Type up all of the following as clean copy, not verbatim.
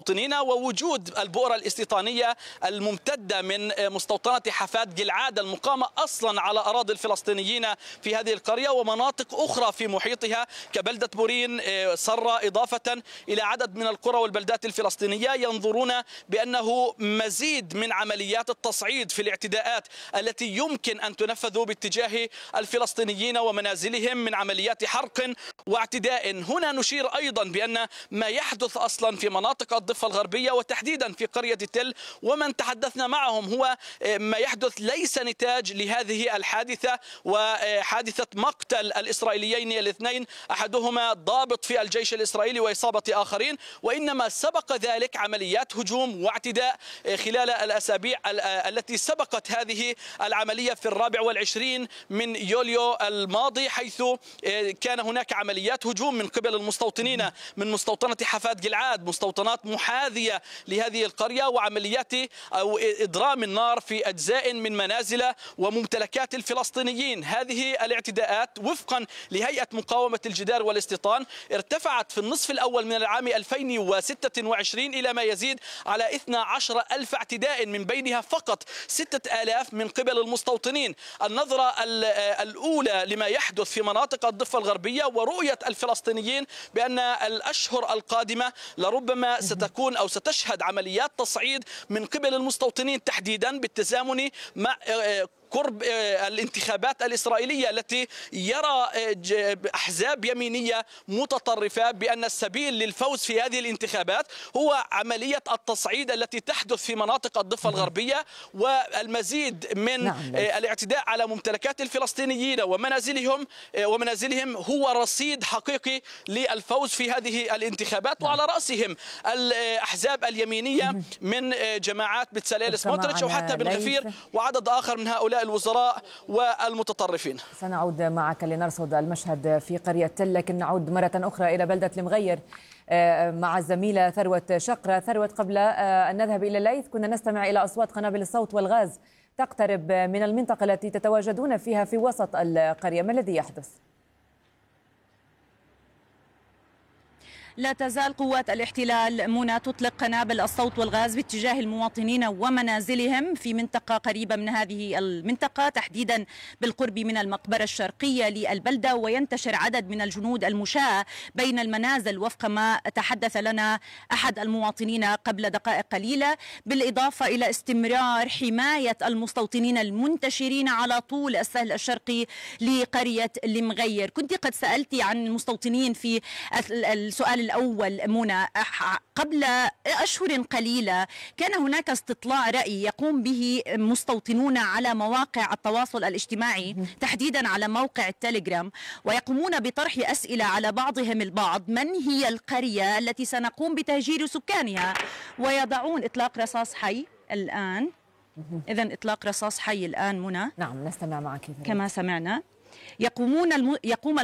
المستوطنين ووجود البؤرة الاستيطانية الممتدة من مستوطنة حفاد جلعاد المقامة أصلا على أراضي الفلسطينيين في هذه القرية ومناطق أخرى في محيطها كبلدة بورين صرة، إضافة إلى عدد من القرى والبلدات الفلسطينية. ينظرون بأنه مزيد من عمليات التصعيد في الاعتداءات التي يمكن أن تنفذ باتجاه الفلسطينيين ومنازلهم من عمليات حرق واعتداء. هنا نشير أيضا بأن ما يحدث أصلا في مناطق الضفة الغربية وتحديدا في قرية تل ومن تحدثنا معهم هو ما يحدث ليس نتاج لهذه الحادثة وحادثة مقتل الإسرائيليين الاثنين، أحدهما ضابط في الجيش الإسرائيلي وإصابة آخرين، وإنما سبق ذلك عمليات هجوم واعتداء خلال الأسابيع التي سبقت هذه العملية في 24 من يوليو الماضي، حيث كان هناك عمليات هجوم من قبل المستوطنين من مستوطنة حفاد جلعاد، مستوطنات محاذية لهذه القرية، وعمليات أو إضرام النار في أجزاء من منازل وممتلكات الفلسطينيين. هذه الاعتداءات وفقا لهيئة مقاومة الجدار والاستيطان ارتفعت في النصف الأول من العام 2026 إلى ما يزيد على 12,000 اعتداء، من بينها فقط 6,000 من قبل المستوطنين. النظرة الأولى لما يحدث في مناطق الضفة الغربية ورؤية الفلسطينيين بأن الأشهر القادمة لربما ستكون أو ستشهد عمليات تصعيد من قبل المستوطنين تحديدا بالتزامن مع قرب الانتخابات الإسرائيلية التي يرى أحزاب يمينية متطرفة بأن السبيل للفوز في هذه الانتخابات هو عملية التصعيد التي تحدث في مناطق الضفة الغربية والمزيد من الاعتداء على ممتلكات الفلسطينيين ومنازلهم هو رصيد حقيقي للفوز في هذه الانتخابات، وعلى رأسهم الأحزاب اليمينية من جماعات بتساليل سموتريتش وحتى بن غفير وعدد آخر من هؤلاء الوزراء والمتطرفين. سنعود معك لنرصد المشهد في قرية تل، لكن نعود مرة أخرى إلى بلدة المغير مع الزميلة ثروت شقرة. ثروت، قبل أن نذهب إلى الليث كنا نستمع إلى أصوات قنابل الصوت والغاز تقترب من المنطقة التي تتواجدون فيها في وسط القرية، ما الذي يحدث؟ لا تزال قوات الاحتلال منى تطلق قنابل الصوت والغاز باتجاه المواطنين ومنازلهم في منطقة قريبة من هذه المنطقة، تحديدا بالقرب من المقبرة الشرقية للبلدة، وينتشر عدد من الجنود المشاة بين المنازل وفق ما تحدث لنا أحد المواطنين قبل دقائق قليلة، بالإضافة إلى استمرار حماية المستوطنين المنتشرين على طول السهل الشرقي لقرية المغير. كنت قد سألتي عن المستوطنين في السؤال الأول منى. قبل أشهر قليلة كان هناك استطلاع رأي يقوم به مستوطنون على مواقع التواصل الاجتماعي، تحديدا على موقع التليجرام، ويقومون بطرح أسئلة على بعضهم البعض: من هي القرية التي سنقوم بتهجير سكانها؟ ويضعون إطلاق رصاص حي الآن. إذن إطلاق رصاص حي الآن منى. نعم نستمع معك كما سمعنا. يقوم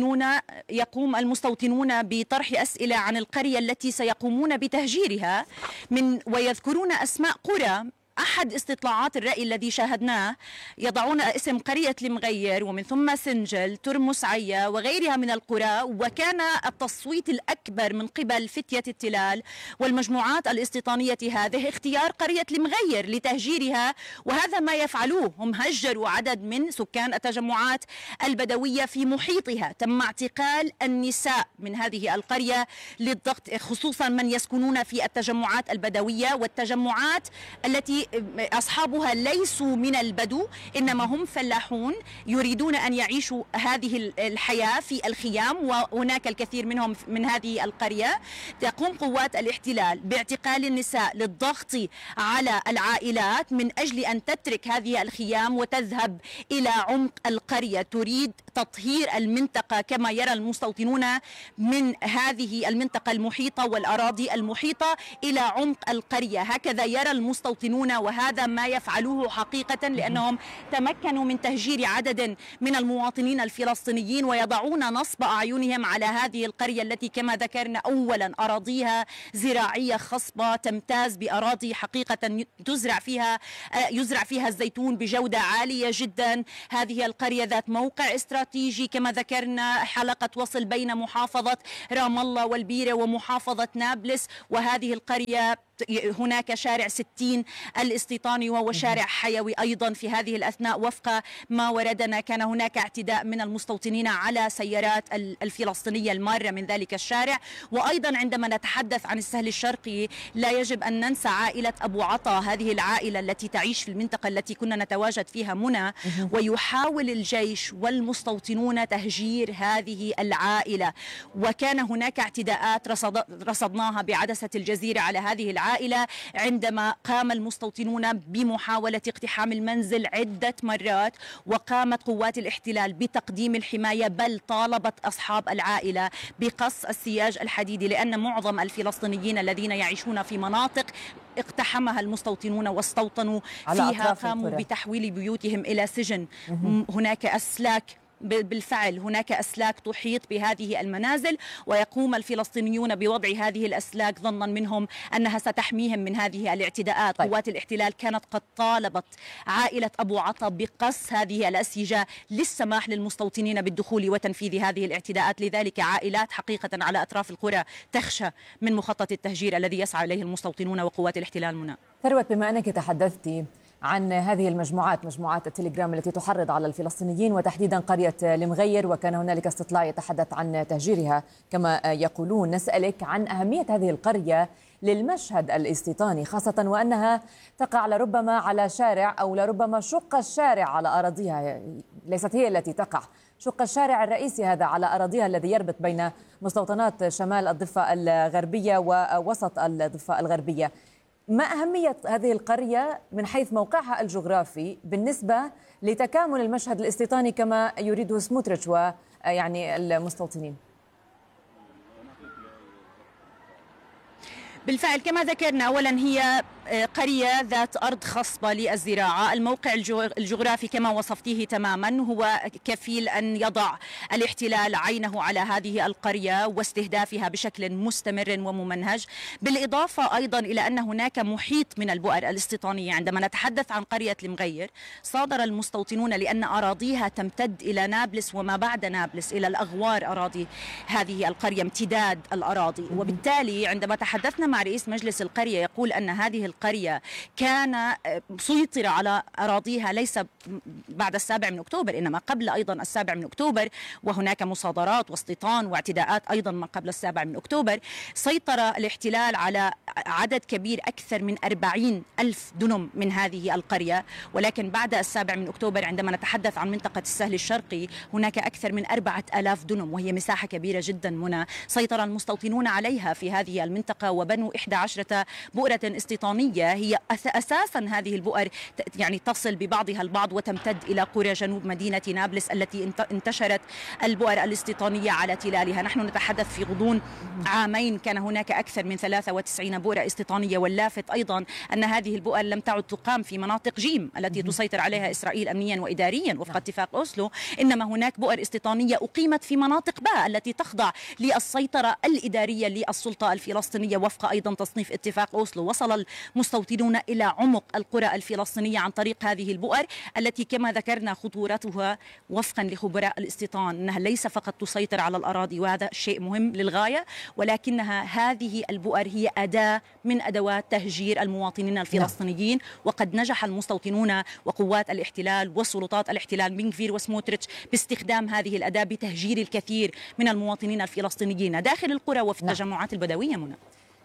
المستوطنون بطرح أسئلة عن القرية التي سيقومون بتهجيرها ويذكرون أسماء قرى. أحد استطلاعات الرأي الذي شاهدناه يضعون اسم قرية المغير ومن ثم سنجل، ترمس عيا وغيرها من القرى، وكان التصويت الأكبر من قبل فتية التلال والمجموعات الاستيطانية هذه اختيار قرية المغير لتهجيرها، وهذا ما يفعلوه. هم هجروا عدد من سكان التجمعات البدوية في محيطها. تم اعتقال النساء من هذه القرية للضغط، خصوصا من يسكنون في التجمعات البدوية والتجمعات التي أصحابها ليسوا من البدو إنما هم فلاحون يريدون أن يعيشوا هذه الحياة في الخيام، وهناك الكثير منهم من هذه القرية. تقوم قوات الاحتلال باعتقال النساء للضغط على العائلات من أجل أن تترك هذه الخيام وتذهب إلى عمق القرية. تريد تطهير المنطقة كما يرى المستوطنون من هذه المنطقة المحيطة والأراضي المحيطة إلى عمق القرية، هكذا يرى المستوطنون هنا، وهذا ما يفعلوه حقيقة لأنهم تمكنوا من تهجير عدد من المواطنين الفلسطينيين ويضعون نصب أعينهم على هذه القرية التي كما ذكرنا أولا أراضيها زراعية خصبة تمتاز بأراضي حقيقة يزرع فيها الزيتون بجودة عالية جدا. هذه القرية ذات موقع استراتيجي كما ذكرنا، حلقة وصل بين محافظة رام الله والبيرة ومحافظة نابلس. وهذه القرية هناك شارع 60 الاستيطاني وهو شارع حيوي أيضا. في هذه الأثناء وفق ما وردنا كان هناك اعتداء من المستوطنين على سيارات الفلسطينية المارة من ذلك الشارع. وأيضا عندما نتحدث عن السهل الشرقي لا يجب أن ننسى عائلة أبو عطا، هذه العائلة التي تعيش في المنطقة التي كنا نتواجد فيها منى، ويحاول الجيش والمستوطنون تهجير هذه العائلة. وكان هناك اعتداءات رصدناها بعدسة الجزيرة على هذه العائلة عندما قام المستوطنون بمحاولة اقتحام المنزل عدة مرات، وقامت قوات الاحتلال بتقديم الحماية، بل طالبت أصحاب العائلة بقص السياج الحديدي، لأن معظم الفلسطينيين الذين يعيشون في مناطق اقتحمها المستوطنون واستوطنوا فيها قاموا بتحويل بيوتهم إلى سجن. هناك أسلاك، بالفعل هناك أسلاك تحيط بهذه المنازل، ويقوم الفلسطينيون بوضع هذه الأسلاك ظنا منهم أنها ستحميهم من هذه الاعتداءات. قوات الاحتلال كانت قد طالبت عائلة أبو عطا بقص هذه الأسيجة للسماح للمستوطنين بالدخول وتنفيذ هذه الاعتداءات. لذلك عائلات حقيقة على أطراف القرى تخشى من مخطط التهجير الذي يسعى إليه المستوطنون وقوات الاحتلال. منى ثروت، بما أنك تحدثتي عن هذه مجموعات التليجرام التي تحرض على الفلسطينيين وتحديدا قرية المغير، وكان هنالك استطلاع يتحدث عن تهجيرها كما يقولون، نسألك عن أهمية هذه القرية للمشهد الاستيطاني، خاصة وأنها تقع لربما على شارع أو لربما شق الشارع على أراضيها، ليست هي التي تقع، شق الشارع الرئيسي هذا على أراضيها الذي يربط بين مستوطنات شمال الضفة الغربية ووسط الضفة الغربية. ما أهمية هذه القرية من حيث موقعها الجغرافي بالنسبة لتكامل المشهد الاستيطاني كما يريده سموتريتش ويعني المستوطنين؟ بالفعل كما ذكرنا، أولا هي قرية ذات أرض خصبة للزراعة. الموقع الجغرافي كما وصفتيه تماما هو كفيل أن يضع الاحتلال عينه على هذه القرية واستهدافها بشكل مستمر وممنهج. بالإضافة أيضا إلى أن هناك محيط من البؤر الاستيطانية. عندما نتحدث عن قرية المغير صادر المستوطنون لأن أراضيها تمتد إلى نابلس وما بعد نابلس إلى الأغوار، أراضي هذه القرية امتداد الأراضي. وبالتالي عندما تحدثنا مع رئيس مجلس القرية يقول أن هذه القرية كان سيطر على أراضيها ليس بعد 7 من أكتوبر إنما قبل أيضا 7 من أكتوبر، وهناك مصادرات واستيطان واعتداءات أيضا ما قبل 7 من أكتوبر. سيطر الاحتلال على عدد كبير أكثر من 40,000 دنم من هذه القرية، ولكن بعد 7 من أكتوبر عندما نتحدث عن منطقة السهل الشرقي هناك أكثر من 4,000 دنم، وهي مساحة كبيرة جدا. منى سيطر المستوطنون عليها في هذه المنطقة وبنوا 11 بؤرة استيطانية. هي أساسا هذه البؤر يعني تصل ببعضها البعض وتمتد إلى قرى جنوب مدينة نابلس التي انتشرت البؤر الاستيطانية على تلالها. نحن نتحدث في غضون عامين كان هناك أكثر من 93 بؤرة استيطانية، واللافت أيضا أن هذه البؤر لم تعد تقام في مناطق جيم التي تسيطر عليها إسرائيل أمنيا وإداريا وفق اتفاق أوسلو، إنما هناك بؤر استيطانية أقيمت في مناطق باء التي تخضع للسيطرة الإدارية للسلطة الفلسطينية وفق أيضا تصنيف اتفاق أوسلو. وصل المستوطنون إلى عمق القرى الفلسطينية عن طريق هذه البؤر التي كما ذكرنا خطورتها وفقا لخبراء الاستيطان أنها ليس فقط تسيطر على الأراضي، وهذا شيء مهم للغاية، ولكنها هذه البؤر هي أداة من أدوات تهجير المواطنين الفلسطينيين. وقد نجح المستوطنون وقوات الاحتلال وسلطات الاحتلال بن غفير وسموتريتش باستخدام هذه الأداة بتهجير الكثير من المواطنين الفلسطينيين داخل القرى وفي التجمعات البدوية. منى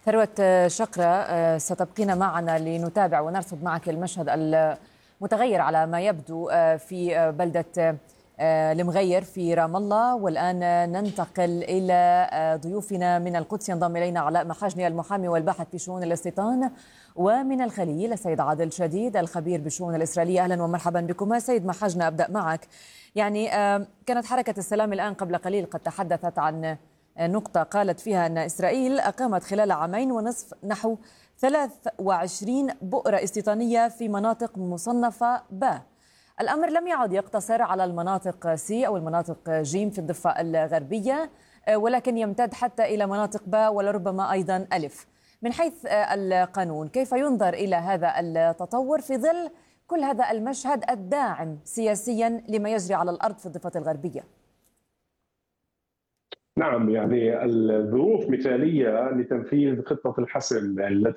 ثروة شقرة، ستبقين معنا لنتابع ونرصد معك المشهد المتغير على ما يبدو في بلدة المغير في رام الله. والآن ننتقل إلى ضيوفنا من القدس. ينضم إلينا علاء محاجني المحامي والباحث في شؤون الاستيطان، ومن الخليل السيد عادل شديد الخبير بالشؤون الإسرائيلية. أهلا ومرحبا بكما. سيد محاجني، أبدأ معك. يعني كانت حركة السلام الآن قبل قليل قد تحدثت عن نقطة قالت فيها أن إسرائيل أقامت خلال عامين ونصف نحو 23 بؤرة استيطانية في مناطق مصنفة ب. الأمر لم يعد يقتصر على المناطق سي أو المناطق جيم في الضفة الغربية، ولكن يمتد حتى إلى مناطق ب ولربما أيضا ألف. من حيث القانون كيف ينظر إلى هذا التطور في ظل كل هذا المشهد الداعم سياسيا لما يجري على الأرض في الضفة الغربية؟ نعم، يعني الظروف مثالية لتنفيذ خطة الحسم التي